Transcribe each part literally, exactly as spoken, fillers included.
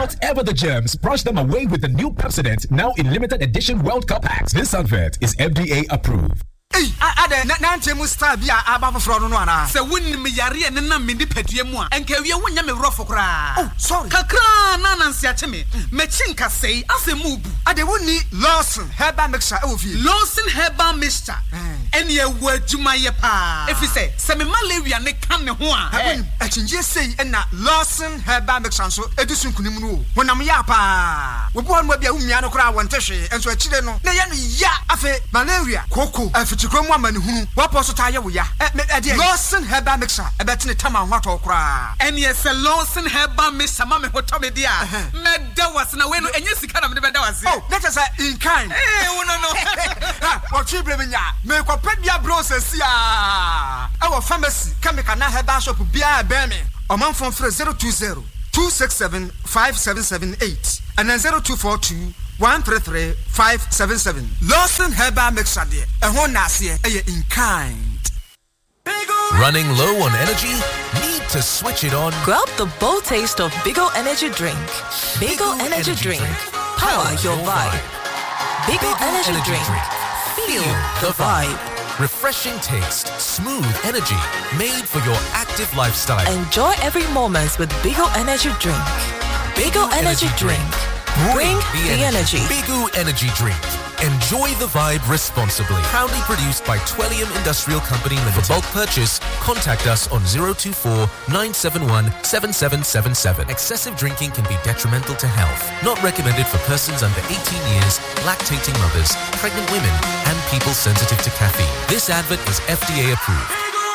Whatever the germs, brush them away with the new Pepsodent, now in limited edition World Cup packs. This advert is F D A approved. Hey, ade na na ntemu star bia aba foforo no no ana. Se wonni me yare ene na me dipadua mu a enka wie wonya me rofo kra. Oh, sorry. Kakra na na nsia cheme. Me chinka sei asemu bu. Ade wonni Lawson herbal mixture e wo fi. Lawson herbal mixture. Ene ye wadwuma ye pa. Efi se se me malaria ne kan ne ho a. Eh, achinje sei na Lawson herbal mixture so edusun kunim no. Wonam ya pa. Wo bo mo bia umia no kra wonte hwe. Enso akire no. Na ye no ya afi malaria koko. Chikromu amani hunu wapo so taye wo ya Lawson herbal mixture e betene tama hwato kra ene yes Lawson herbal mixture ma me hoto me dia me da wase na we no enye sika na me be da wase oh that is in kind eh wo no no what you blame nya me ko pedia process ya our pharmacy chemical na herbal shop bia be me omanfon free zero two zero two six seven five seven seven eight and then zero two four two one three three five seven seven. Lawson herbal mixture there. And one nasi in kind. Running low on energy? Need to switch it on? Grab the bold taste of Bigo Energy Drink. Bigo Energy, Energy Drink. Power, Power your vibe. Bigo, Bigo Energy, Energy Drink. Drink. Feel the vibe. Refreshing taste, smooth energy, made for your active lifestyle. Enjoy every moment with Bigo Energy Drink. Bigo, Bigo Energy, Energy Drink. Drink. Bring the, the energy. energy. Bigo Energy Drink. Enjoy the vibe responsibly. Proudly produced by Twellium Industrial Company Limited. For bulk purchase, contact us on zero two four nine seven one seven seven seven seven. Excessive drinking can be detrimental to health. Not recommended for persons under eighteen years, lactating mothers, pregnant women, and people sensitive to caffeine. This advert is F D A approved.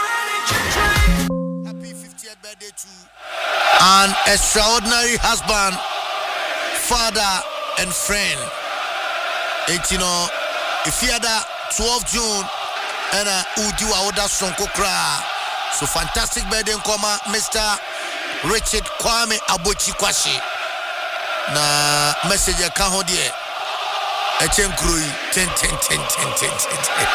Happy fiftieth birthday to an extraordinary husband, father and friend. It's, you know, if you had a twelfth of June and a Udu Aoda Sonko Kra. So fantastic birthday, Nkoma, Mister Richard Kwame Abochi Kwashi. Na message ya kaho die. Echen krui ten ten ten ten ten ten.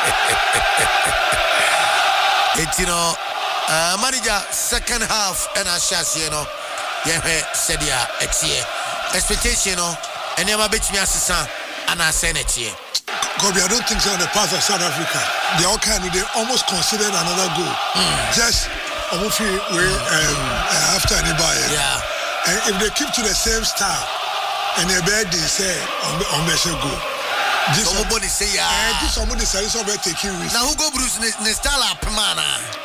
It's, you know, uh, manager second half and a chassis, you know. Yehe sedia etie. Expectation, you know, and you might me assistant and I send it here. Kobe, I don't think so on the path of South Africa. They all kind of, they almost considered another goal. Mm. Just almost way um, uh, after anybody. Yeah. And if they keep to the same style, and they bed they say on Messi go. This somebody say yeah. And this somebody say somebody taking risk. Now who go Bruce ne style up man?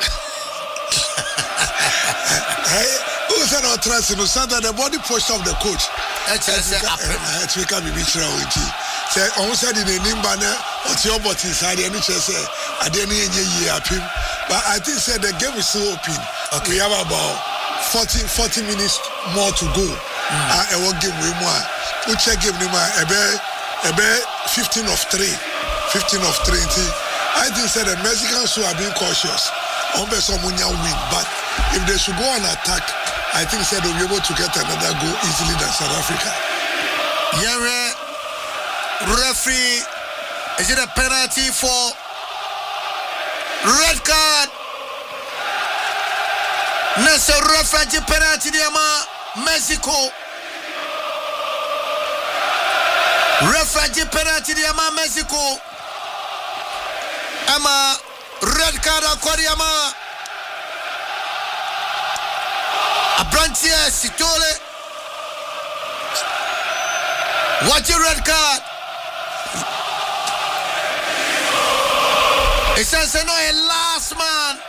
Hey, who said not trust him? Santa the body posture of the coach. It's it's become a bit wrong. Say almost said in the name banner, what's your bot inside the N H S? I didn't hear him. But I think said the game is still open. Okay. We have about forty, forty minutes more to go. I won't give me more. We check him about fifteen of three. fifteen of three. I think said the Mexicans who are being cautious. On bet someone win. But if they should go on attack, I think said they'll be able to get another goal easily than South Africa. Yeah, referee, is it a penalty for red card? Nessa referee penalty diama Mexico. Referee penalty diama Mexico. Ama red card akwariama. Abrantia Sitole. Watch your red card. It says no a last man.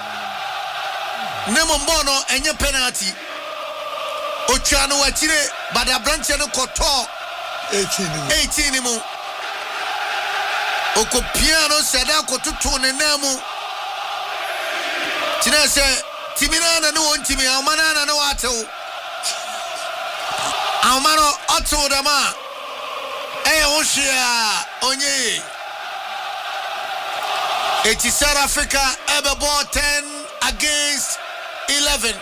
Nemo Mono and your penalty. Ochano Wachire, but Abrantia no Koto. eighteen mo. Oko piano Sada Kotutu Nemo. Tina say Timina no one Timmy, Almanana no Ato. Almano Otto Dama. Eh, Oshia Onye. It is South Africa ever ball ten against eleven.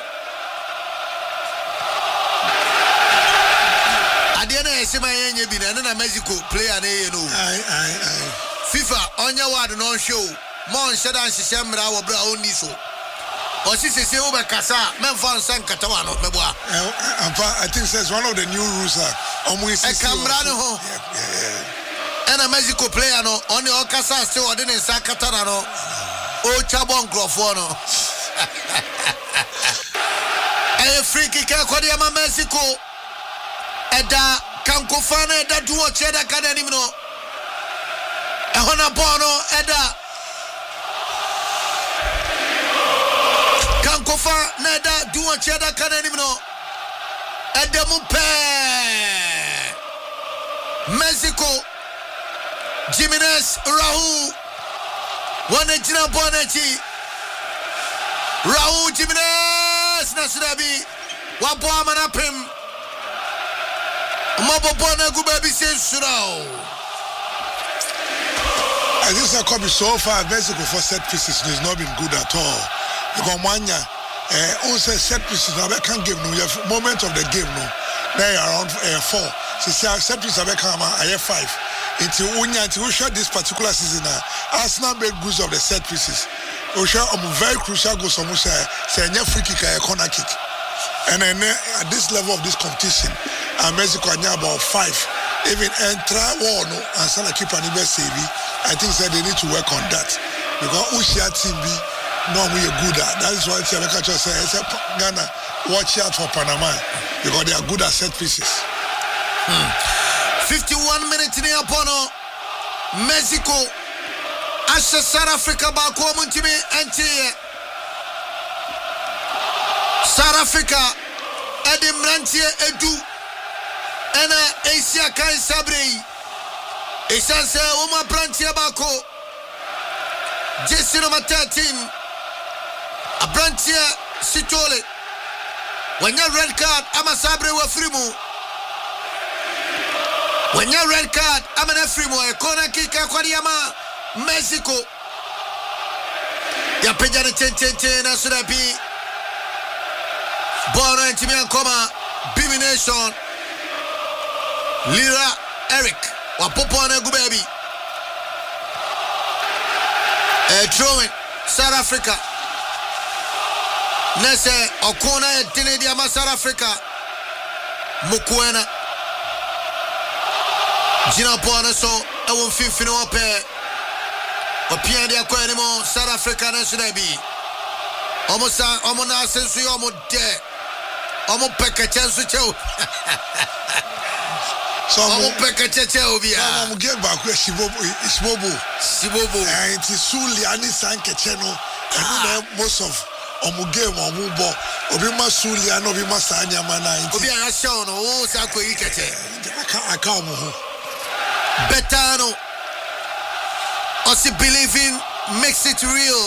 At the end of the year, been another Mexico player. You know, aye, aye, aye. FIFA on your word no show. Mon Shadan Shemra or Brown Niso. or she says over Casa, Memphis San Catawano, Meboa. I think that's one of the new rules. Almost a Cambrano and a Mexico player no on the Ocasa still or didn't San Catarano. Oh, Chabon Grofono. A free kick, Kodiama Mexico. Eda Kankofane, that duo Cheddar Cananimo. A Honabono, Eda. Kankofa neda duo cheda kananimno edemupe Mexico Jimenez Raul wanejina bonechi Raul Jimenez nasrabi wabo amanapem mobo bona gubabi sensurao. I think that could be so far Mexico for set pieces has not been good at all. Because Mwanya, uh, also set pieces, I can't give no moment of the game, no. They are around uh, four. So, set pieces, I have five. Until Unya, until we shot this particular season, uh, Arsenal made good of the set pieces. We shot a very crucial goal, so much, say, a free kick, a corner kick. And then uh, at this level of this competition, uh, Mexico are about five. Even enter war, no, and Sana keep an even saving. I think that they need to work on that. Because Ushia team be. No, we are good at. That is why Tiameka just said, Ghana, watch out for Panama because they are good at set pieces. Hmm. fifty-one minutes in Apono, Mexico, Asha South Africa, Bako Muntime, Anti South Africa, Edim Rantie Edu, Ena Asia Kai Sabri, Esanse Uma Brantia Bako, Jesse number thirteen. Abrantia Sitole. When you red card, I'm a sabre wa frimu. When you red card, I'm an frimu. A corner kick, a Kwadiama, Mexico. Ya pejana ten ten ten, as should I be. Bono and Timian Coma, Bibi Nation. Lira Eric, Wapopone Gubaby. A throwing, South Africa. Nese Okona e Dinedi ama South Africa Mukwena Gina Pona so e won fifino ope Opia dia kwa animo South Africa na sunabi Omo sa omo na sensu yo omo de Omo peke chansu cheo So omo peke cheo bia Omo get back where Shibobo Shibobo Shibobo and it is Suli ani sanke cheno and most of Omu game omu bo obi masuli ana obi masanya mana inti obi a show no o sa ko ikete aka aka omu ho Betano also believing makes it real.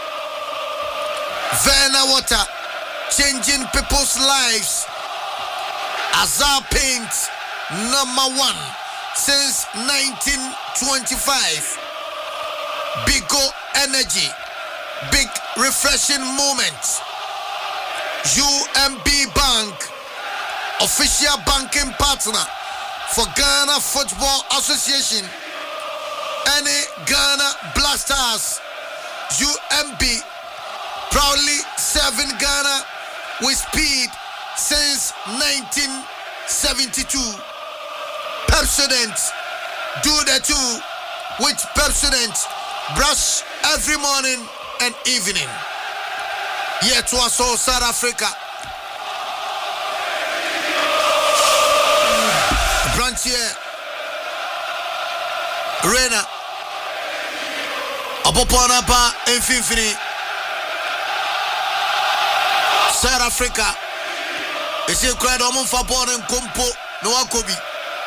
Verna Water changing people's lives. Azar Paint number one since nineteen twenty-five. Bigo Energy. Big refreshing moment. U M B Bank, official banking partner for Ghana Football Association. Any Ghana Blasters. U M B proudly serving Ghana with speed since nineteen seventy-two. Pepsodent, do the two with Pepsodent. Brush every morning and evening. Yet to us all South Africa. Branch here. Rena. Abopona pa Infinity. South Africa. They say cried on for born and compo no akobi.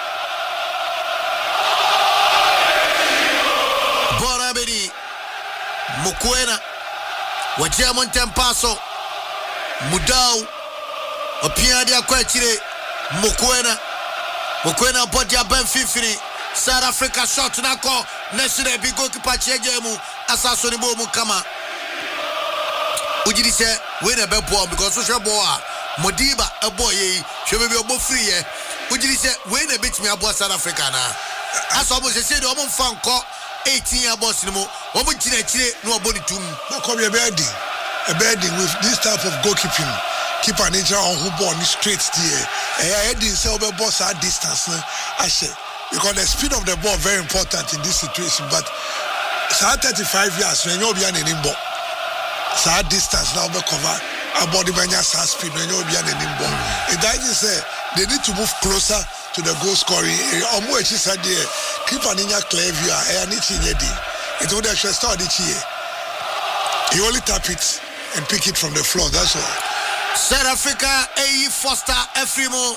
Borabedi. Mukwena. Wajamon Tempaso Mudau Opiadia Quachire Mukwena Mukwena Bodia Ben Fifini South Africa shot Nako National Bigo Kipachemu Assasonibo Mukama Ujidi say win a bebo because social boa Modiba a boy she will be a free Ujidi say win a bit me about South Africa na as almost said almost fan call eighteen year boss no mo omo chire chire no body tum na come your bedi a bedding with this type of goalkeeping. Keep an inch on who ball straight there. I didn't say over boss at distance. I say because the speed of the ball very important in this situation. But thirty-five years when you'll be an nimbo. So distance now be cover about the banya speed when you'll be an nimbo. It doesn't say they need to move closer to the goal scoring area. Omo echi said there. Keep an inch clear view. I need to get it. It would actually start it here. You only tap it and pick it from the floor. That's all. South Africa, A E Foster Efrimo.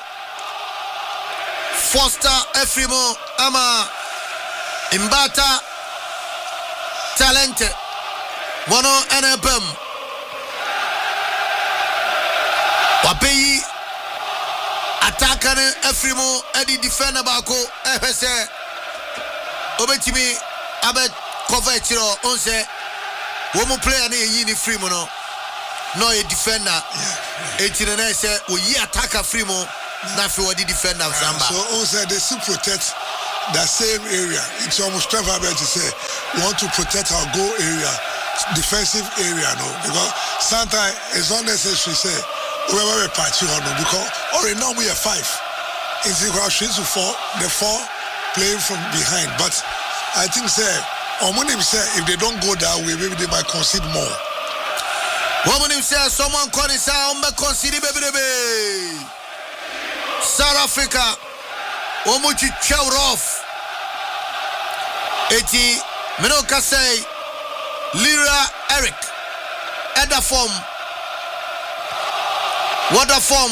Foster Efrimo. Ama Imbata Talente. Wano N F M. Wapeyi Attacker Efrimo. Eddie defender bako. F S A. Obetimi Abet cover chiro. Onse. Womo player ne yini Frimo no. No a defender. eighteen and say we attack a Frimo. Not for the defender of Zamba. So also they still protect that same area. It's almost tough to say we want to protect our goal area, defensive area, no, because sometimes it's not necessary say whoever we party or no, because already now we are five. It's because to four, the four playing from behind. But I think say Omonim say if they don't go that way, maybe they might concede more. Woman says someone calling sound but consider baby. South Africa, Omuchi Chowroff. Eti Menoka say Lira Eric Edda form. What a form.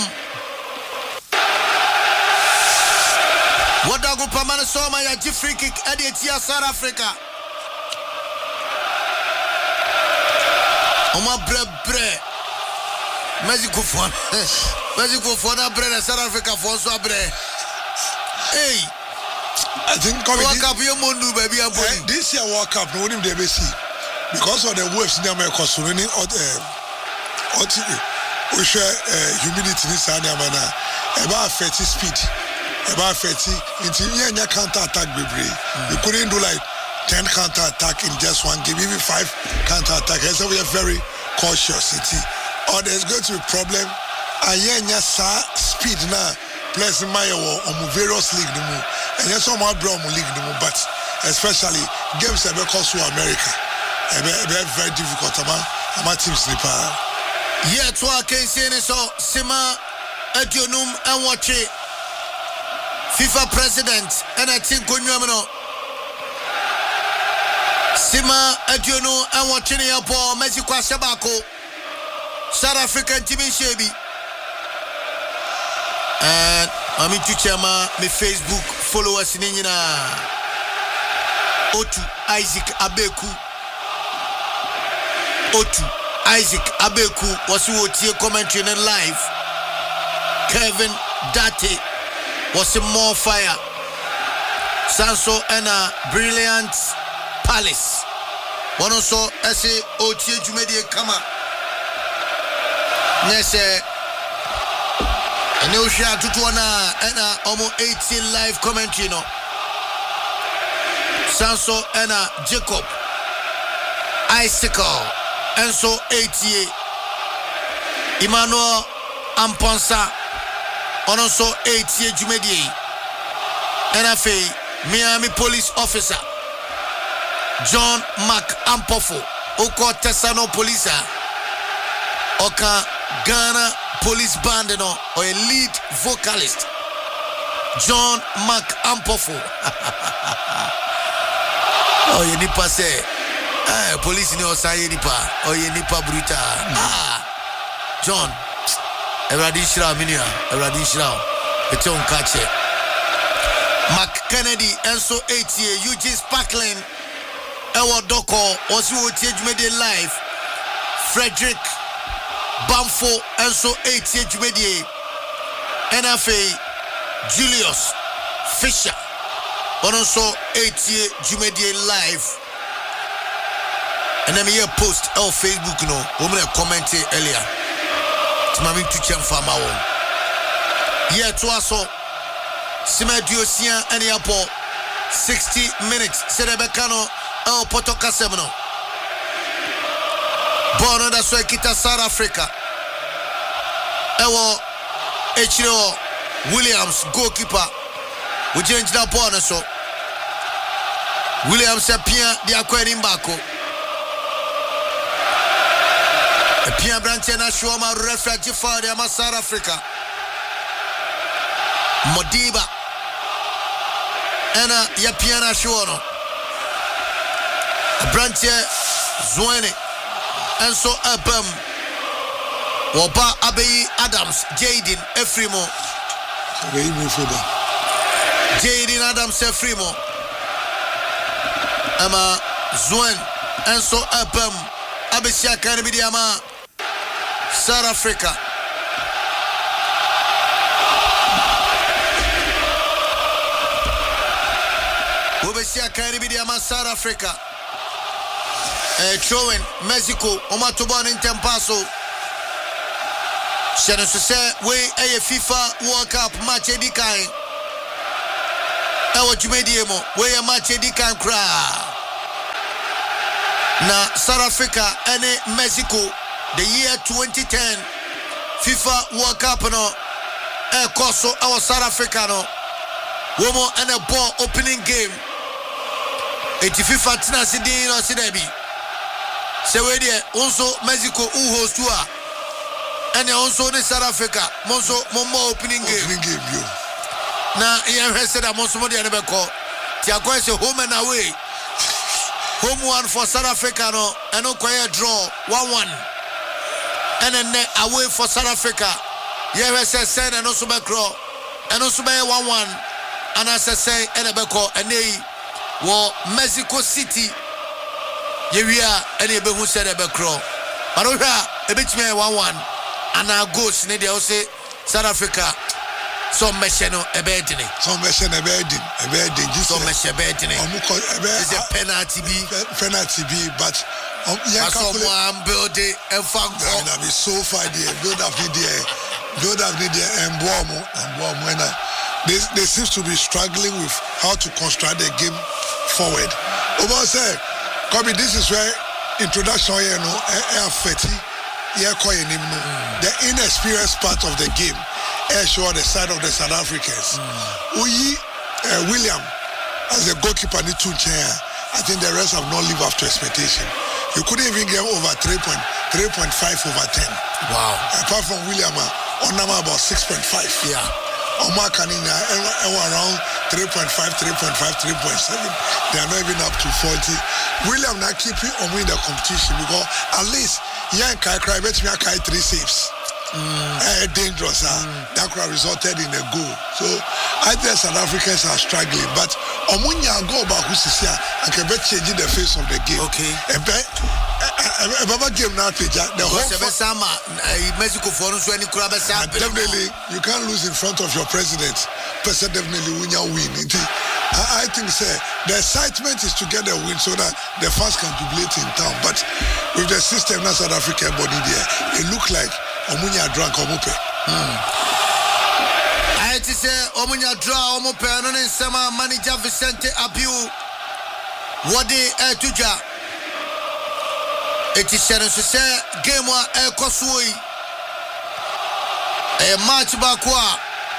What a group of man saw my free kick Edia South Africa. Oma bre bre Mexico for Mexico for na bre South Africa for so bre. Hey, I think coming World Cup you mondu baby eh, this year World Cup no him dey be see because of the waves in America so any hot eh hot we share humidity in South America about thirty speed about thirty into nya counter attack baby. You couldn't do like ten counter attack in just one game, even five counter attack. So we are very cautious. Or there's going to be problem. And yeah, speed now. Plus my on various league no more. And yes, some more brown league no more. But especially games that cost to America. Very very difficult. I'm a team sleeper. Yeah, to our case so Sima Edionum and watch it. FIFA president and I think Kunyamino. Sima Adiono and watching your ball, Mexico Sabako, South African Timmy Shebi. And I'm into Chama, my Facebook followers in India. Otu Isaac Abeku. Otu Isaac Abeku was who would hear commentary in live. Kevin Date was a more fire. Sanso and a brilliant. Palace. One also S A O T H Media Kama. Nese. And you share Tutuana and almost eighteen live commentary no. Sanso and Jacob. Icicle. And so eighty-eight. Emmanuel Amponsa. And also eighty-eight Media. N F A Miami Police Officer. John Mac Ampofo, Oko Tessano Police, Oka Ghana Police Band, no, or a lead vocalist. John Mac Ampofo. Oh, you nipa say, ah, police ni osaye nipa, oh, you nipa bruta. Ah, John, Eradi Shra Minia, Eradi Shra, it's on catch it. Mac Kennedy, Enso eighty, Eugene Sparkling. Ewa Doko, was you change media live. Frederick Bamfo, and so eighty-eight media. N F A Julius Fisher, and also eighty-eight media live. And then me here post on Facebook, no, woman commented earlier. It's my to champ for my own. Yeah, to us all. Simedio Sian and Yapo, sixty minutes. Serebecano. El Potoka Semino. Bono da so kita South Africa. Ewo Echiro Williams goalkeeper. We change that Bono so. Williams appear the Aquarium Bako. Appear branch and Ashwama refugee for the South Africa. Modiba. Ena ya piana shuono branche Zwane Enso Abem Woba Abeyi Adams Jaden Efrimo Jaden Adams Efrimo Ama Zwane Enso Abem Abesia Kanibidiama South Africa. Obesia Kanibidiama South Africa. Uh, throwing Mexico, Omatobon in Tempaso. Shannon say, we a FIFA World Cup match edikai. Ewo Jumediemo, we a match edikan kra. Na South Africa and Mexico, the year twenty ten FIFA World Cup no. E koso our South Africa no. Womo and a ball opening game. Eti FIFA tina sidin no sidabi. Se we dey also Mexico who host to her. And also in South Africa, monso momo opening game. Opening game yo. Na yeah said that monso mo dey na be call. Ti akwa say home and away. Home one for South Africa no, and no quiet draw one one. And then away for South Africa. Yeah say send and also be crow. And also be one one. And as I say and be call and they wo Mexico City. Yeah we are and you be who said be crow. But we are a bit me one one. And our ghost need to say South Africa. Some machine no a bed in it. Some machine a bed in a bed in just some machine bed in it. It's a penalty be penalty be, but um, yeah, someone build it and fuck off. That be so far there. Build up need there. Build up need there and bomb and bomb when they they seems to be struggling with how to construct the game forward. Over say, Kobe, this is where introduction here no air fetty. Yeah, the inexperienced part of the game air show on the side of the South Africans. Mm. Uyi uh, William as a goalkeeper need to chair. I think the rest have not lived up to expectation. You couldn't even get over three point five over ten. Wow. Apart from William, on number about six point five. Yeah. Omar Kanina around three point five, three point five, three point seven. They are not even up to forty. William now keeping on winning the competition because at least Yan Kai cry bet me a Kai three saves. Mm. Uh, dangerous. Uh, mm. That could have resulted in a goal. So I think South Africans are struggling, but Omunya go about who's here and can bet changing the face of the game. Okay. And bet a Baba game now, the whole Mexico for us when you grab a definitely you can't lose in front of your president. Person definitely win your win. I, I think say the excitement is to get a win so that the fans can jubilate in town. But with the system now South African body there, it look like Omunya drunk Omupe. I had to say Omunya draw Omupe and then some manager Vicente Abiu. What they uh, tuja? It is said to say game one El Kosui. A match bakwa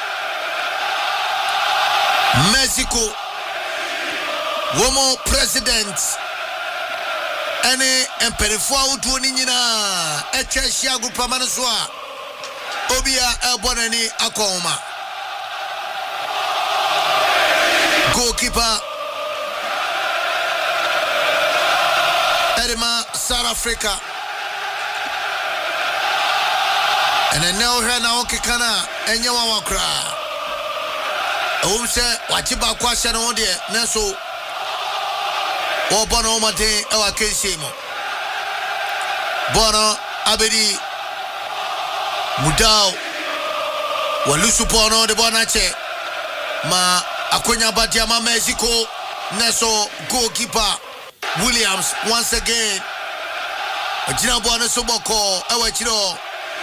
Mexico. Womo president. Ene emperifua utu ninyina echeshia grupa manuswa obia elbonani akoma goalkeeper Edema South Africa ene now here na okikana enye wawakra umse wachiba kwasha no de neso Bono Mate Ewa Kensimo Bono Abedi Mudao Walusu Bono de Bonache Ma Akunya Badiama Mexico Neso goalkeeper Williams once again Ojina Bono Soboko Ewa Chiro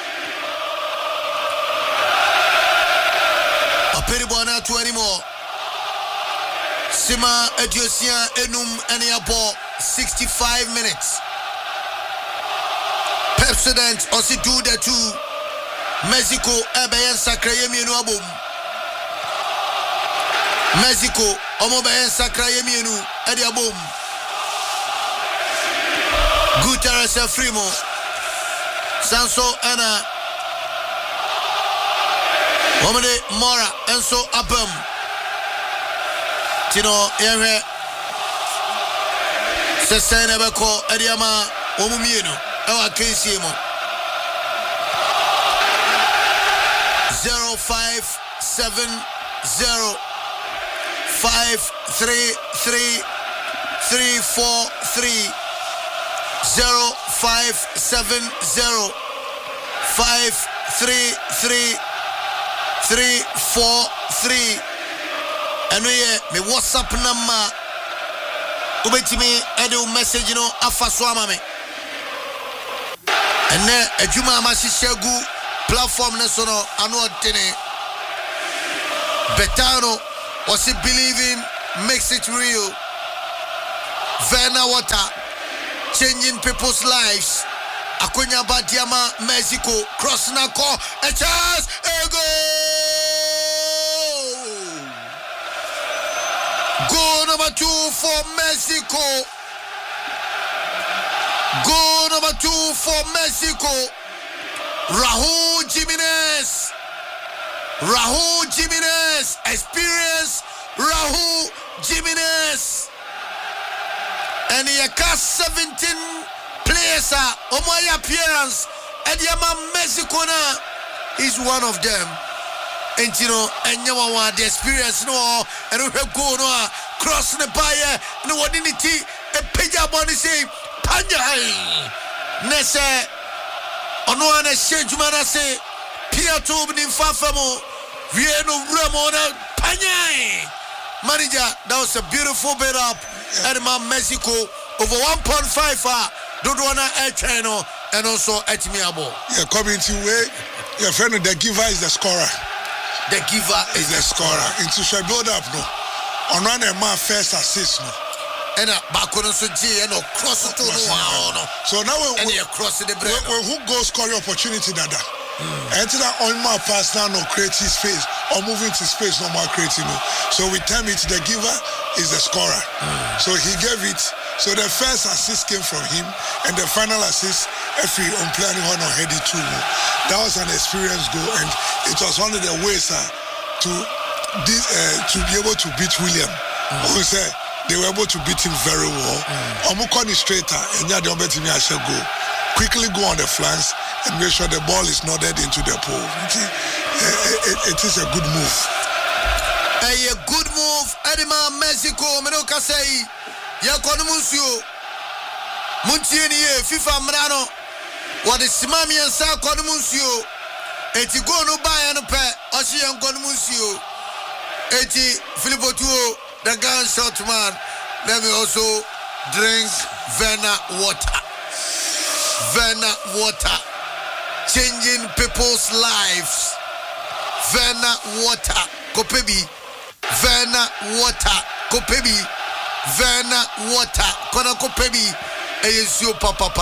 Aperi Bono to anymore Sima Ediosia Enum Eniabo sixty-five minutes. Pepsodent also do the two. Mexico Ebeyen Sakra Yemienu Abom. Mexico Omobeyen Sakra Yemienu Edi Abom. Guterres Frimo. Sanso Ana. Omede Mora Enso Abem. Tino Ewe Sesene Beko Ediama Omumienu Ewa Kensiemo. Zero five seven zero five three three three four three zero five seven zero five three three three four three. And we me WhatsApp number. Ubetimi edu message no afaswama me. And then ejuma masishegu platform nesono anu otene. Betano was it believing makes it real. Verna Water changing people's lives. Akunya Badiama Mexico cross Nako a chance a goal. Goal number two for Mexico. Goal number two for Mexico. Raúl Jiménez. Raúl Jiménez. Experience Raúl Jiménez. And he has seventeen players on my appearance. Ediama Mexico is one of them. And you know, and you want the experience no, and we have go no cross the buyer, no what did it a page money say Panya. Nesse ono ana shejuma say Pia to be in Fafamo, Vieno Ramona Panya. Manager, that was a beautiful bit up at my Mexico over one point five uh, Dodwana Air Channel and also at Miabo. Yeah, coming to way. Your friend, the giver is the scorer. The giver is, is the, the scorer. Into should build up no. On one of my first assist no. And a back on so G and cross it to no. So now we and you cross the bread. Who goes score opportunity dada? Enter that on my pass now no create his space or moving to space no more creating no. So we tell it the giver is the scorer. Mm. So he gave it. So the first assist came from him and the final assist every on planning one on heady too. That was an experience goal and it was one of the ways uh, to this, uh, to be able to beat William. Mm. Who said they were able to beat him very well. Omukoni straighter and yeah, the me I shall go. Quickly go on the flanks and make sure the ball is nodded into the pole. It, it, it is a good move. A good move. Edema Mexico, Menoka say, Yakon Musio Muntieni, FIFA Mrano, what is Simami and Sakon Musio, Eti go no buy and a pair, Oshi and Gonmusio, Eti Filippo Tuo, the gunshot man. Let me also drink Verna water. Verna water. Changing people's lives. Verna water. Kopebi. Verna water. Kopebi. Verna water. Kona Kopebi. Eyesio papa.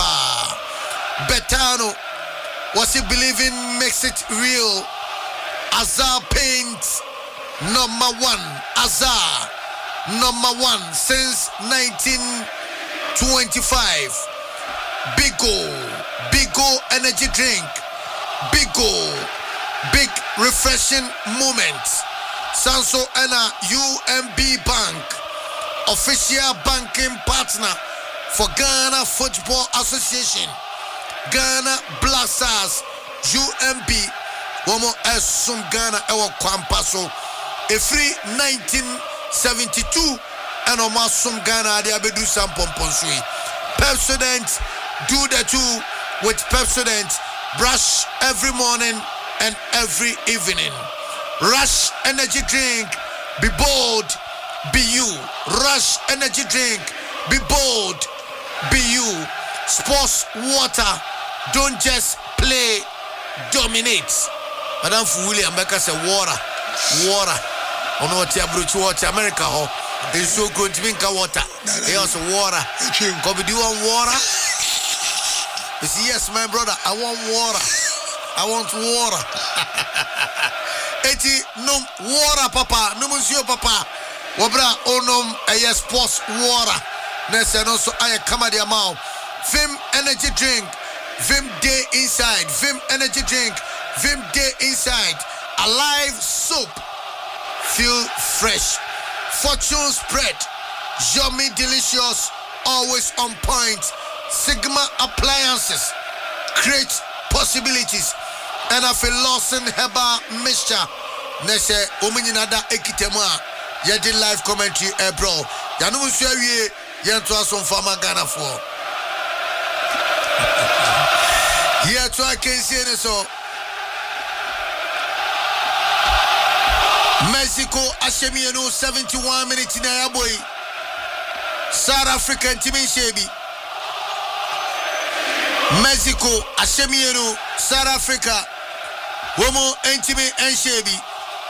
Betano. Was he believing makes it real. Azar paint. Number one. Azar. Number one since nineteen twenty-five. Bigo. Bigo energy drink. Bigo. Big refreshing moment. Sanso Ena U M B Bank. Official banking partner for Ghana Football Association. Ghana Blasters. U M B. Womo Esum Ghana Ewa Kwampaso. A free nineteen seventy-two and Omasum Ghana de Abedu Sampomponsui. Pepsodent, do the two with Pepsodent. Brush every morning and every evening. Rush energy drink. Be bold. Be you. Rush energy drink. Be bold. Be you. Sports water. Don't just play. Dominate. Madam William Becker said water. Water. On what you brought to watch America, oh, it's so good to drink water. They also water. Could be doing water. He said, yes, my brother, I want water. I want water. Eti num water, papa. Num monsieur, papa. Wabra onum a sports water. Nessa no so I come at the amount. Vim energy drink. Vim day inside. Vim energy drink. Vim day inside. Alive soap. Feel fresh. Fortune spread. Yummy delicious. Always on point. Sigma appliances. Create possibilities. And I feel Lawson Heba mixture. Nese Ominada Ekitema. Yedi live commentary, eh, bro. Yanu Mushawi, Yantua some farmer Ghana for. Here to I can see it so. Mexico, Ashemiano, seventy-one minutes in a boy. South African Timmy Shebi. Mexico, Ashemiano, South Africa. Womo, Intime, and Shebi.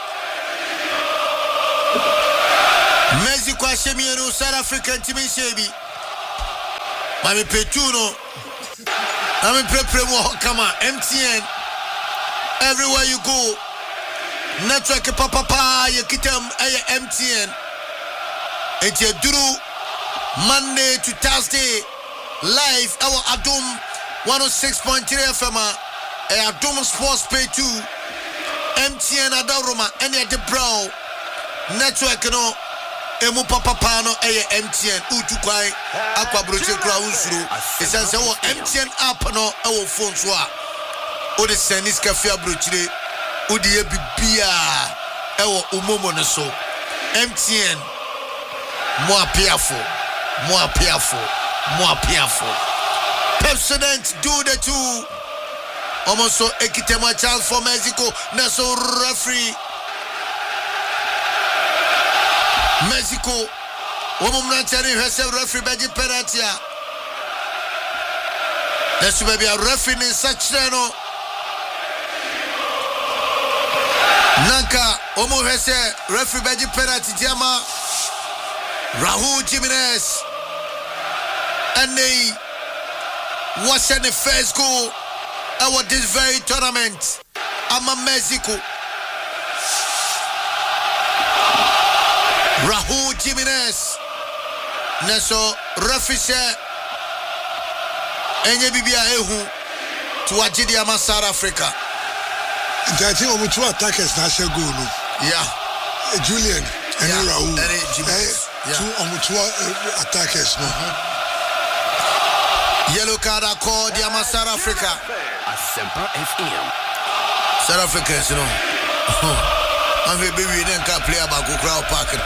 Mexico, Ashemiano, South African Timmy Shebi. Mami Petuno. I'm in Premo, come on, M T N. Everywhere you go. Network papa pa you kitam M T N. And you do Monday to Thursday live our Adum one oh six point three F M and Adum Sports Pay two M T N Adaroma and the brow network no emu papa pa no M T N utu kwai akwa broche kra unsuru esanse wo M T N app no e wo phone so a o de senis cafe abrochire Udie bibia ewo umomo ne so M T N mo apiafo mo apiafo mo apiafo President do the two almost so ekitema chance for Mexico na so referee Mexico womo mnachari hwese referee beji penalty a Let's maybe a referee in such no Nanka, Omo Hesse, referee Beji penalty Jama, Rahul Jimenez, and they was in the first goal of this very tournament. I'm a Mexico. Rahul Jimenez, Neso referee, Enye Bibia Ehu to Ajidiama South Africa. I think we two attackers national goal. Yeah. Julian and yeah. Raul. And yeah. Two on two attackers. No. Yellow card are called the South Africa. Asempa F M. South Africans, you know. I'm a baby then can't play about go crowd parking.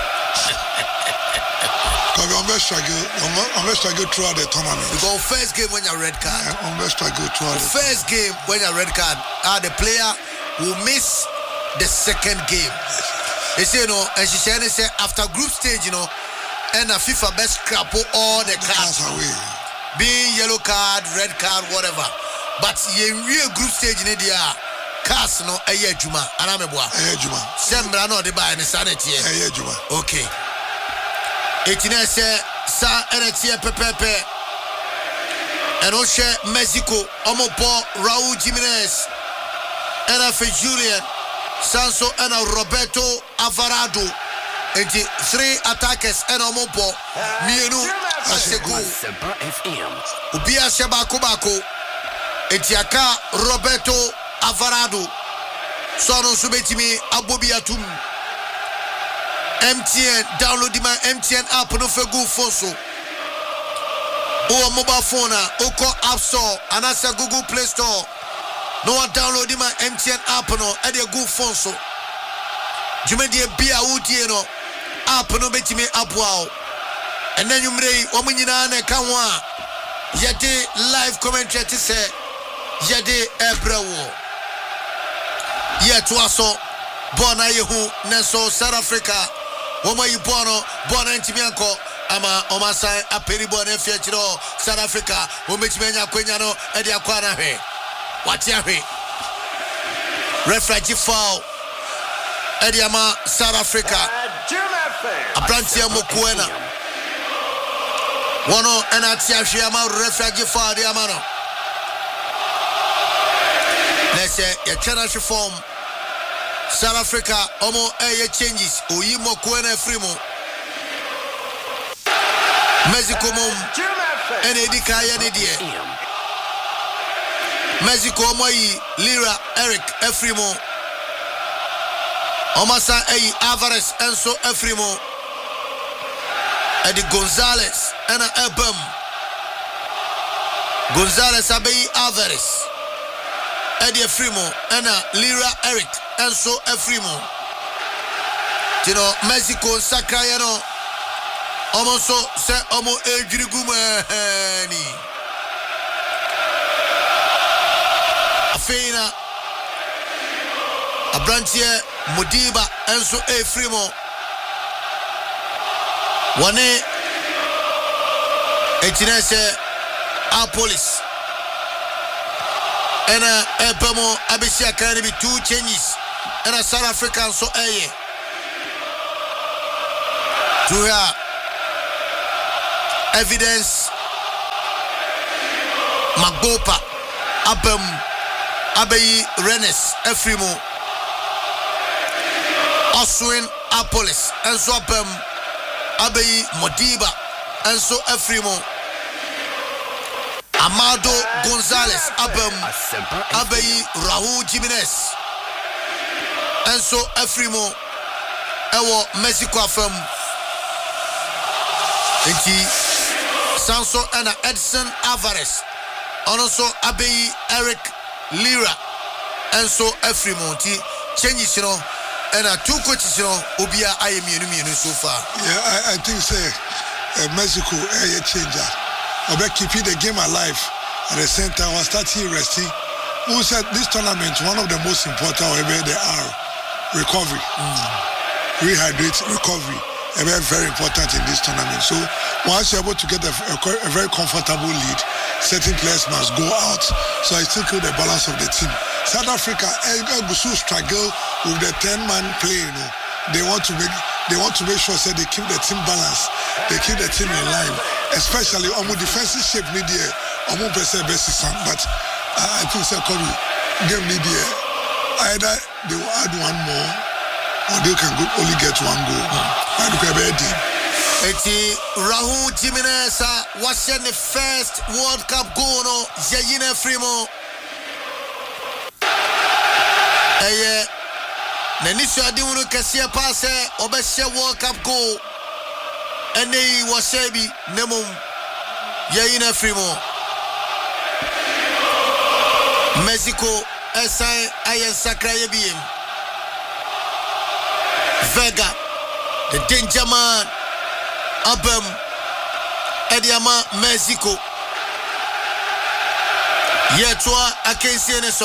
I'm going to struggle. I'm going to struggle throughout the tournament. You go first game when you're red card. I'm going to struggle throughout the first game when you're red card. Ah, the player will miss the second game. They say, you know, and she said, say after group stage, you know, and a FIFA best scrap all the cards away. Being yellow card, red card, whatever. But in real group stage in India, cards no a year juma, and I'm a boy. A year juma. Sembra no de buy in sanity. A year juma. Okay. Eighteen say sa energy pepepe. And also Mexico, Omopo, Raul Jimenez. And after Julian Sanso and Roberto Alvarado. And the three attackers and Omopo Mienu Aseko Ubia Shebako Bako Etiaka Roberto Alvarado Sono Subetimi Abobiatum M T N download my M T N app no for Google phone or mobile phone or App Store and as a Google Play Store. No one download my M T N app no at your Google phone so. Jumedia Bia Udi no app no beti me app wow. And then you may omunina ne kanwa. Yede live commentary to say Yede Ebrewo. Yet waso Bona Yehu Neso South Africa. Woma yi bono bona ntimianko ama omasan aperi bona fiachiro South Africa wometimenya kwenya no e dia kwa na hwe wati ahwe referee foul e dia ma South Africa abrantia mokuena wono enati ahwe ama referee foul dia ma no say your channel form South Africa omo air changes oyimo kwena frimo Mexico mom ene dika ya ne die Mexico omo yi Lira Eric Efrimo Omasa ayi Alvarez enso Efrimo Eddie Gonzalez ena Ebem Gonzalez abeyi Alvarez Eddie Efrimo ena Lira Eric enso Efrimo Tino Mexico sakaya no Omo so se omo ejirigumani Afina Abrantie Modiba enso Efrimo Wane Etinese Apolis Ena Ebemo Abisia can be two changes Ena South Africa so aye to her evidence Magopa Abem Abeyi Rennes Efrimo Oswin Apolis enso Abem Abeyi Modiba enso Efrimo Amado Gonzalez Abem Abeyi Raul Jimenez enso Efrimo ewo Mexico afam enti Sanso and Edson Alvarez also Abeyi Eric Lira enso Efrimo ti changes you know and uh, two coaches you know Obia Ayemi so far. Yeah, I, I think say uh, Mexico a uh, changer. About keeping the game alive at the same time was starting resting. Who said this tournament one of the most important wherever they are recovery. Mm. Rehydrate recovery. Very, very important in this tournament. So once you're able to get a, a, a very comfortable lead, certain players must go out. So I still kill the balance of the team. South Africa also struggle with the ten-man play. You know, they want to make they want to make sure that they keep the team balanced, they keep the team in line, especially on the defensive shape media. On best best but uh, I think so come game media either they will add one more or they can go, only get one goal. I look at it. Eti Raul Jimenez was in the first World Cup goal no Yayine Frimo. Eye na nisu adiwunu kese passe obehye World Cup goal. Ene wasebi nemum Yayine Frimo. Mexico esan ayen sakraye biem. Vega the danger man Abem Ediama Mexico Yetwa akensie ne so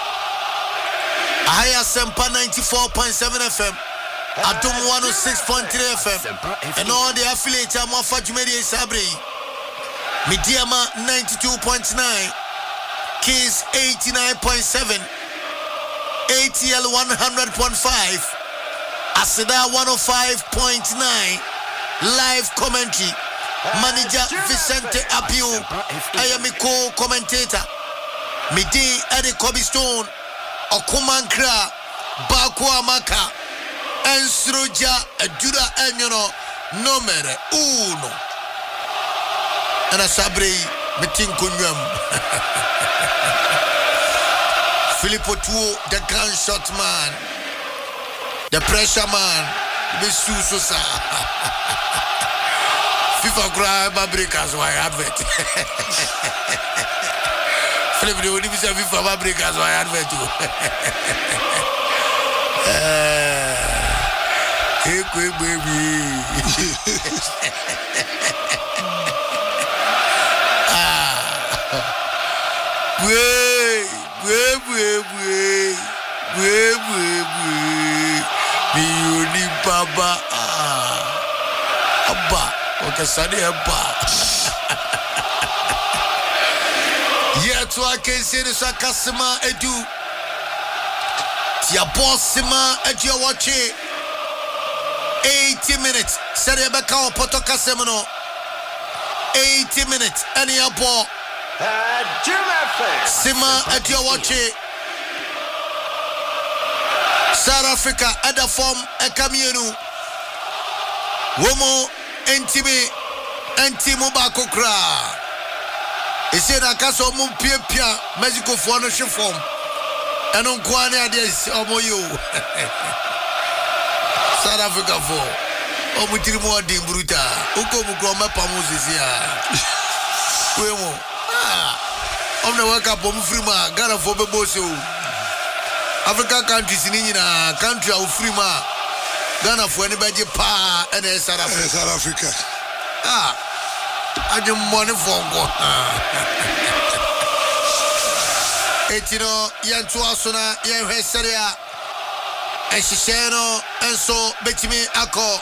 Ahaya Sempa ninety-four point seven F M Adum one oh six point three F M and all the affiliates are more Fajumedi Sabri Mediama ninety-two point nine Kiss eighty-nine point seven A T L one hundred point five Asida one oh five point nine live commentary manager Vicente Apiu I am a co-commentator Midi Eddie Kobe Stone Okumankra Bakwa Maka Ensroja Juda Enyono numero uno Ana Sabri Metin Kunyam Filippo Tuo the gunshot man the pressure man Misu Sosa FIFA grab breakers why advert Philip the only visa FIFA breakers why advert Hey quick baby Ah Wait wait wait wait wait wait wait Biuni baba ah abba okasani abba yeto akense ne sakasema edu tia bossima edu watche eighty minutes sere beka opoto kasema no eighty minutes any abo sima edu watche South Africa at the form a Kamienu. Womo Entimi Entimo Bakokra. Is it a castle Mumpia Pia, Mexico for no form? And on Kwane Ades Omoyo. South Africa for Omutrimo de Bruta. Uko Mukroma Pamuzia. Wemo. Ah, on the work up on Frima, Ghana for Beboso. African countries in India, country of Frima. Ghana for anybody pa and South Africa. South Africa. Ah, I do money for go. Etino Yantua Sona Yanhesaria and Shishano and so Betimi Ako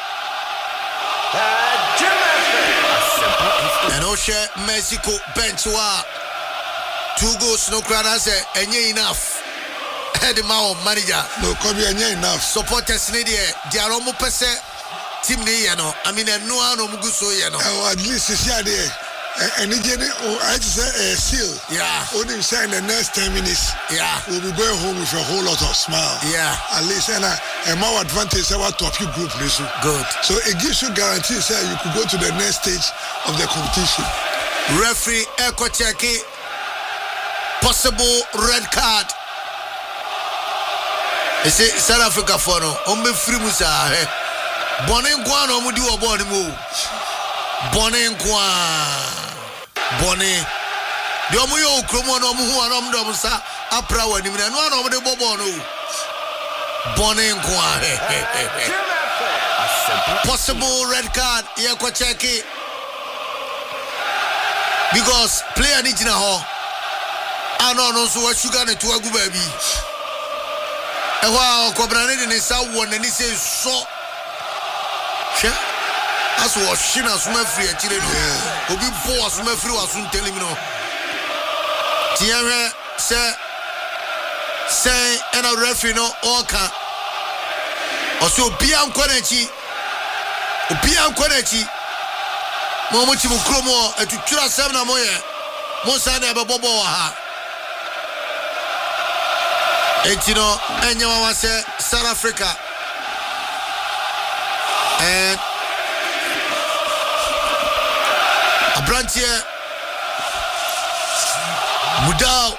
and Osha Mexico Benchua two goals no crowd as a enough. Head Mao manager. No, come here enough. Supporters need it. Diaromo Pese team Niano. I mean, no one of Muguso Yano. Oh, at least it's here there. And again, I just say a seal. Yeah. Only say in the next ten minutes. Yeah. We'll be going home with a whole lot of smile. Yeah. At least and a, a more advantage about top you group listen. Good. So it gives you guarantee say you could go to the next stage of the competition. Referee Eko Cheki. Possible red card. They say South Africa for no. Ombe free musa. Bonin Kwan omudi obodi mo. Bonin Kwan. Bonin. The omu yo ukromo no omu huwa no omu do musa. Apra wani mina. No ano omu de bobo no. Bonin Kwan. Possible red card. Ye kwa cheki. Because player ni jina ho. Ano no so wa sugar ne tuwa gu baby. Ewa kobrane de ne sa won ani say so hwe aso wo hina so ma free akire no obi bo aso ma free waso nteli mi no tiare se say and a referee no oka oso obi an konachi obi an konachi mo mo ti mo kromo etutura sem na mo ye mo sa na be bobo wa ha. Etino Enyawa say South Africa and Abrantier Mudau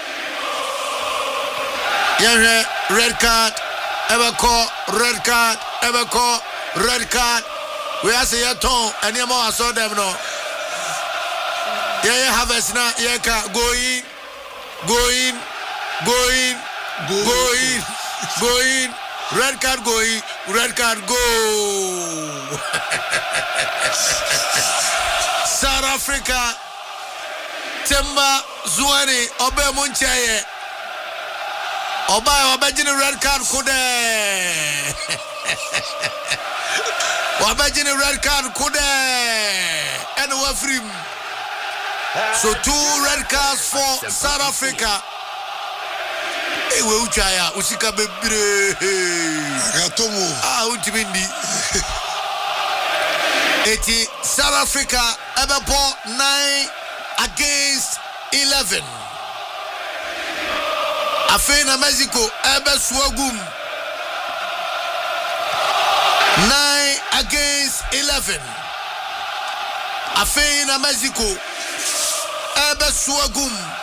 Yere red card Everco red card Everco red card we are say yaton and yamo saw them no yeah harvest na yeka go in go in go in Go, go in, go in, red card go in, red card go. South Africa, Temba Zwane, Obe Munchaye, Oba Obajini red card kude. Obajini red card kude. And Wafrim. So two red cards for South Africa. Ewe uchaya usika bebre Agatomo ah utimindi eti South Africa ebepo nine against eleven afena Mexico ebe swagum nine against eleven afena Mexico ebe swagum